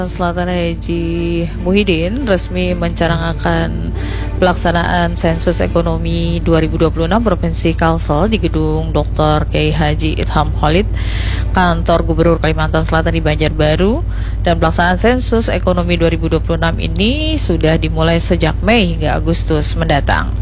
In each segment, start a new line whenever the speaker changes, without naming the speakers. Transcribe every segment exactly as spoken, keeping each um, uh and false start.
Selatan Haji Muhyiddin resmi mencanangkan pelaksanaan sensus ekonomi dua ribu dua puluh enam Provinsi Kalsel di gedung doktor Kiai Haji Itham Khalid, kantor Gubernur Kalimantan Selatan di Banjarbaru. Dan pelaksanaan sensus ekonomi dua ribu dua puluh enam ini sudah dimulai sejak Mei hingga Agustus mendatang.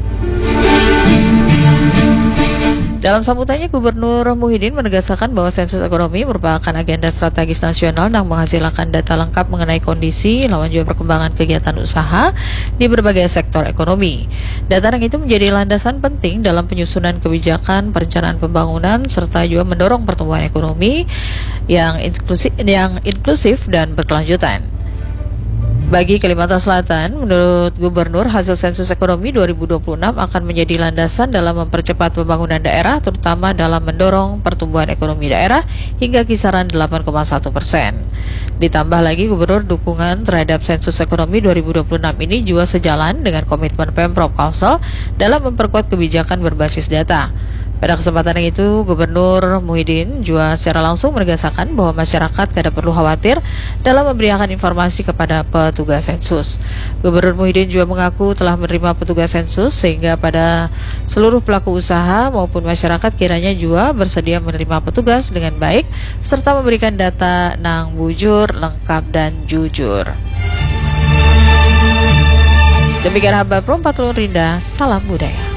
Dalam sambutannya, Gubernur Muhyiddin menegaskan bahwa sensus ekonomi merupakan agenda strategis nasional yang menghasilkan data lengkap mengenai kondisi, lawan juga perkembangan kegiatan usaha di berbagai sektor ekonomi. Data yang itu menjadi landasan penting dalam penyusunan kebijakan, perencanaan pembangunan, serta juga mendorong pertumbuhan ekonomi yang inklusif, yang inklusif dan berkelanjutan. Bagi Kalimantan Selatan, menurut Gubernur, hasil sensus ekonomi dua ribu dua puluh enam akan menjadi landasan dalam mempercepat pembangunan daerah, terutama dalam mendorong pertumbuhan ekonomi daerah hingga kisaran delapan koma satu persen. Ditambah lagi, Gubernur dukungan terhadap sensus ekonomi dua ribu dua puluh enam ini juga sejalan dengan komitmen Pemprov Kalsel dalam memperkuat kebijakan berbasis data. Pada kesempatan itu, Gubernur Muhyiddin juga secara langsung menegaskan bahwa masyarakat tidak perlu khawatir dalam memberikan informasi kepada petugas sensus. Gubernur Muhyiddin juga mengaku telah menerima petugas sensus sehingga pada seluruh pelaku usaha maupun masyarakat kiranya juga bersedia menerima petugas dengan baik serta memberikan data nang bujur, lengkap dan jujur. Demikian Habar Pro empat puluh Rinda, salam budaya.